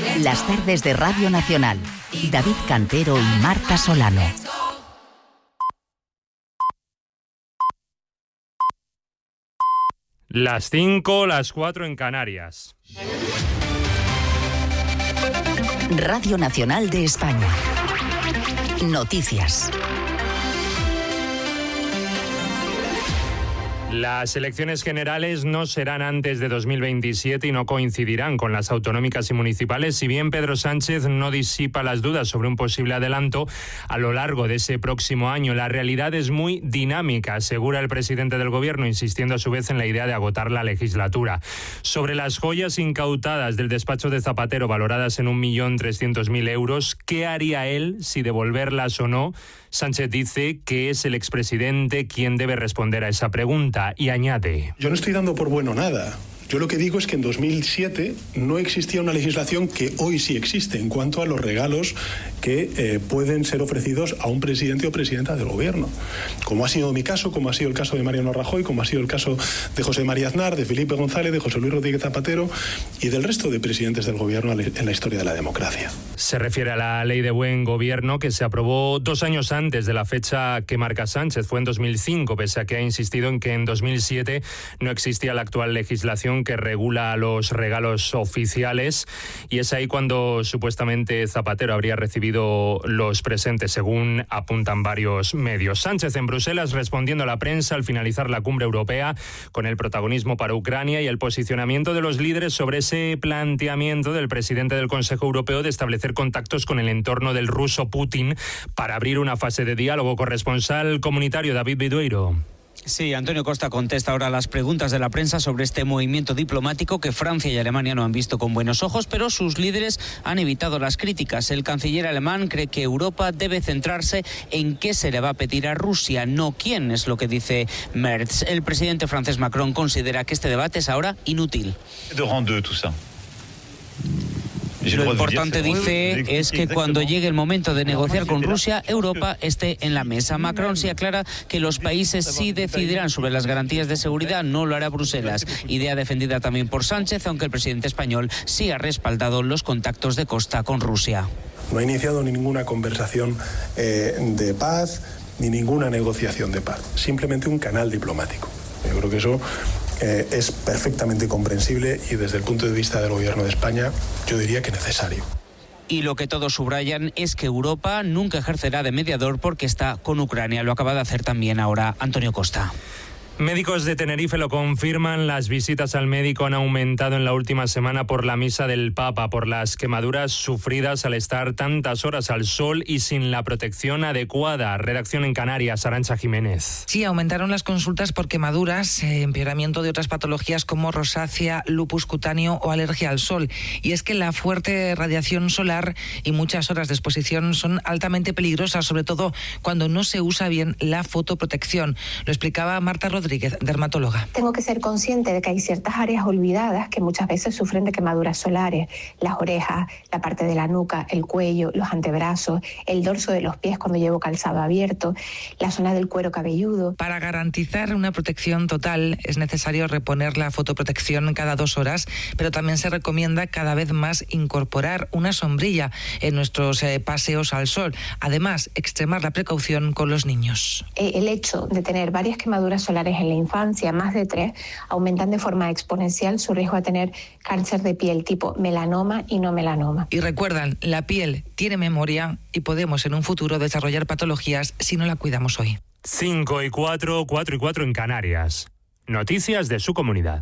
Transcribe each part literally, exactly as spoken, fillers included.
Las tardes de Radio Nacional. David Cantero y Marta Solano. Las cinco, las cuatro en Canarias. Radio Nacional de España. Noticias. Las elecciones generales no serán antes de dos mil veintisiete y no coincidirán con las autonómicas y municipales, si bien Pedro Sánchez no disipa las dudas sobre un posible adelanto a lo largo de ese próximo año. La realidad es muy dinámica, asegura el presidente del Gobierno, insistiendo a su vez en la idea de agotar la legislatura. Sobre las joyas incautadas del despacho de Zapatero, valoradas en un millón trescientos mil euros, ¿qué haría él si devolverlas o no? Sánchez dice que es el expresidente quien debe responder a esa pregunta y añade: Yo no estoy dando por bueno nada. Yo lo que digo es que en dos mil siete no existía una legislación que hoy sí existe en cuanto a los regalos que eh, pueden ser ofrecidos a un presidente o presidenta del gobierno. Como ha sido mi caso, como ha sido el caso de Mariano Rajoy, como ha sido el caso de José María Aznar, de Felipe González, de José Luis Rodríguez Zapatero y del resto de presidentes del gobierno en la historia de la democracia. Se refiere a la ley de buen gobierno que se aprobó dos años antes de la fecha que marca Sánchez. Fue en dos mil cinco, pese a que ha insistido en que en dos mil siete no existía la actual legislación que regula los regalos oficiales, y es ahí cuando supuestamente Zapatero habría recibido los presentes, según apuntan varios medios. Sánchez en Bruselas respondiendo a la prensa al finalizar la cumbre europea, con el protagonismo para Ucrania y el posicionamiento de los líderes sobre ese planteamiento del presidente del Consejo Europeo de establecer contactos con el entorno del ruso Putin para abrir una fase de diálogo. Corresponsal comunitario David Vidueiro. Sí, Antonio Costa contesta ahora las preguntas de la prensa sobre este movimiento diplomático que Francia y Alemania no han visto con buenos ojos, pero sus líderes han evitado las críticas. El canciller alemán cree que Europa debe centrarse en qué se le va a pedir a Rusia, no quién, es lo que dice Merz. El presidente francés Macron considera que este debate es ahora inútil. Lo importante, dice, es que cuando llegue el momento de negociar con Rusia, Europa esté en la mesa. Macron sí aclara que los países sí decidirán sobre las garantías de seguridad, no lo hará Bruselas. Idea defendida también por Sánchez, aunque el presidente español sí ha respaldado los contactos de Costa con Rusia. No ha iniciado ninguna conversación eh, de paz ni ninguna negociación de paz, simplemente un canal diplomático. Yo creo que eso eh, es perfectamente comprensible y desde el punto de vista del Gobierno de España yo diría que necesario. Y lo que todos subrayan es que Europa nunca ejercerá de mediador porque está con Ucrania. Lo acaba de hacer también ahora Antonio Costa. Médicos de Tenerife lo confirman, las visitas al médico han aumentado en la última semana por la misa del Papa, por las quemaduras sufridas al estar tantas horas al sol y sin la protección adecuada. Redacción en Canarias, Arantxa Jiménez. Sí, aumentaron las consultas por quemaduras, eh, empeoramiento de otras patologías como rosácea, lupus cutáneo o alergia al sol. Y es que la fuerte radiación solar y muchas horas de exposición son altamente peligrosas, sobre todo cuando no se usa bien la fotoprotección. Lo explicaba Marta Rodríguez, dermatóloga. Tengo que ser consciente de que hay ciertas áreas olvidadas que muchas veces sufren de quemaduras solares: las orejas, la parte de la nuca, el cuello, los antebrazos, el dorso de los pies cuando llevo calzado abierto, la zona del cuero cabelludo. Para garantizar una protección total es necesario reponer la fotoprotección cada dos horas, pero también se recomienda cada vez más incorporar una sombrilla en nuestros eh, paseos al sol. Además, extremar la precaución con los niños. El hecho de tener varias quemaduras solares en la infancia, más de tres, aumentan de forma exponencial su riesgo a tener cáncer de piel tipo melanoma y no melanoma. Y recuerdan, la piel tiene memoria y podemos en un futuro desarrollar patologías si no la cuidamos hoy. cinco y cuatro, cuatro y cuatro en Canarias. Noticias de su comunidad.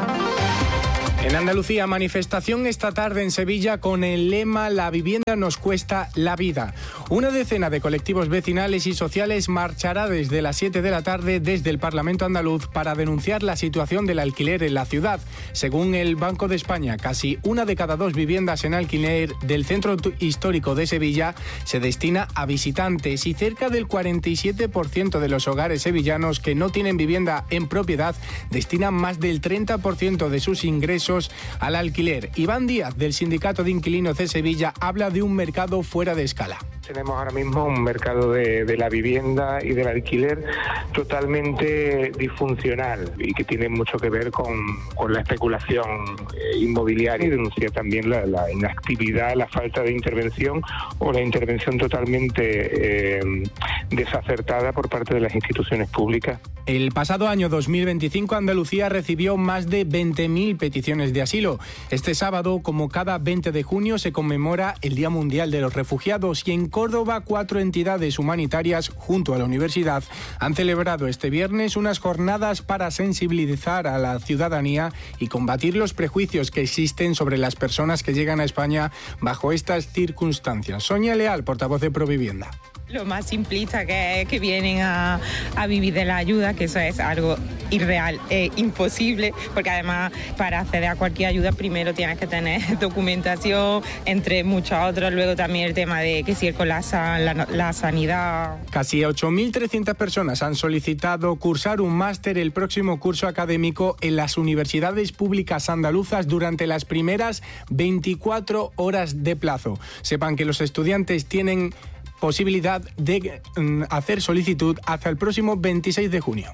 En Andalucía, manifestación esta tarde en Sevilla con el lema «La vivienda nos cuesta la vida». Una decena de colectivos vecinales y sociales marchará desde las siete de la tarde desde el Parlamento andaluz para denunciar la situación del alquiler en la ciudad. Según el Banco de España, casi una de cada dos viviendas en alquiler del centro histórico de Sevilla se destina a visitantes y cerca del cuarenta y siete por ciento de los hogares sevillanos que no tienen vivienda en propiedad destinan más del treinta por ciento de sus ingresos al alquiler. Iván Díaz, del Sindicato de Inquilinos de Sevilla, habla de un mercado fuera de escala. tenemos ahora mismo un mercado de, de la vivienda y del alquiler totalmente disfuncional y que tiene mucho que ver con, con la especulación inmobiliaria, y denuncia también la, la inactividad, la falta de intervención o la intervención totalmente eh, desacertada por parte de las instituciones públicas. El pasado año dos mil veinticinco Andalucía recibió más de veinte mil peticiones de asilo. Este sábado, como cada veinte de junio, se conmemora el Día Mundial de los Refugiados y en Córdoba cuatro entidades humanitarias junto a la universidad han celebrado este viernes unas jornadas para sensibilizar a la ciudadanía y combatir los prejuicios que existen sobre las personas que llegan a España bajo estas circunstancias. Sonia Leal, portavoz de Provivienda. Lo más simplista que es que vienen a, a vivir de la ayuda, que eso es algo irreal, eh, imposible, porque además para acceder a cualquier ayuda primero tienes que tener documentación, entre muchos otros, luego también el tema de que si con la, la, la sanidad. Casi ocho mil trescientas personas han solicitado cursar un máster el próximo curso académico en las universidades públicas andaluzas durante las primeras veinticuatro horas de plazo. Sepan que los estudiantes tienen posibilidad de mm, hacer solicitud hasta el próximo veintiséis de junio.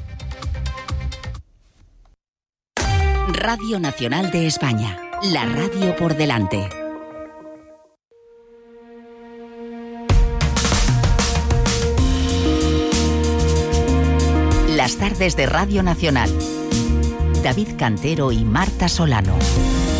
Radio Nacional de España, la radio por delante. Las tardes de Radio Nacional. David Cantero y Marta Solano.